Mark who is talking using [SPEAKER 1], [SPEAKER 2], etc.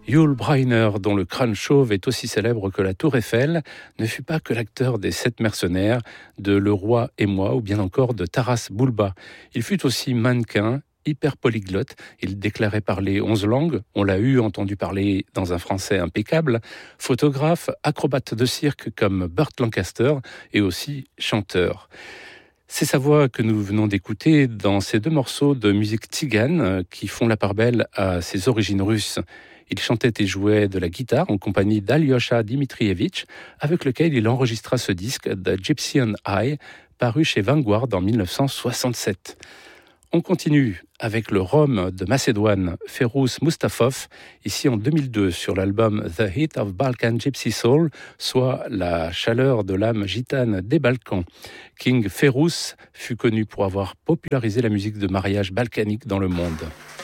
[SPEAKER 1] Yul Brynner, dont le crâne chauve est aussi célèbre que la Tour Eiffel, ne fut pas que l'acteur des 7 mercenaires, de Le Roi et moi, ou bien encore de Taras Bulba. Il fut aussi mannequin, hyper polyglotte. Il déclarait parler 11 langues. On l'a entendu parler dans un français impeccable. Photographe, acrobate de cirque comme Burt Lancaster et aussi chanteur. C'est sa voix que nous venons d'écouter dans ces 2 morceaux de musique tzigane qui font la part belle à ses origines russes. Il chantait et jouait de la guitare en compagnie d'Alyosha Dmitrievich, avec lequel il enregistra ce disque The Gypsy and I, paru chez Vanguard en 1967. On continue avec le Rom de Macédoine, Ferouz Mustafov, ici en 2002 sur l'album The Heat of Balkan Gypsy Soul, soit la chaleur de l'âme gitane des Balkans. King Ferouz fut connu pour avoir popularisé la musique de mariage balkanique dans le monde.